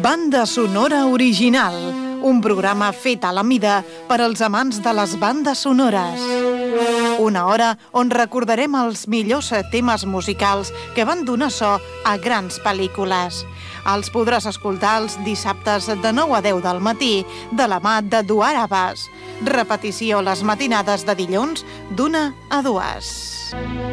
Banda sonora original, un programa fet a la mida per als amants de les bandes sonores. Una hora on recordarem els millors temes musicals que van donar so a grans pel·lícules. Els podràs escoltar els dissabtes de 9 a 10 del matí de la mà de Duar Abbas. Repetició les matinades de dilluns d'1 a 2.